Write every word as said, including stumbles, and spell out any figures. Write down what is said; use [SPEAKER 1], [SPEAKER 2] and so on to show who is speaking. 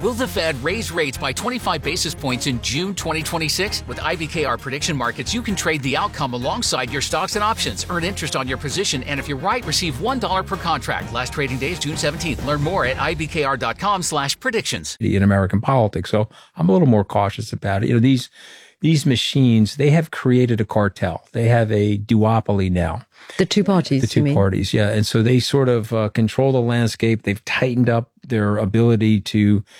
[SPEAKER 1] Will the Fed raise rates by twenty-five basis points in June twenty twenty-six? With I B K R Prediction Markets, you can trade the outcome alongside your stocks and options. Earn interest on your position, and if you're right, receive one dollar per contract. Last trading day is June seventeenth. Learn more at ibkr.com slash predictions.
[SPEAKER 2] In American politics, so I'm a little more cautious about it. You know, these these machines, they have created a cartel. They have a duopoly now.
[SPEAKER 3] The two parties,
[SPEAKER 2] The two
[SPEAKER 3] you mean?
[SPEAKER 2] parties, yeah. And so they sort of uh, control the landscape. They've tightened up their ability to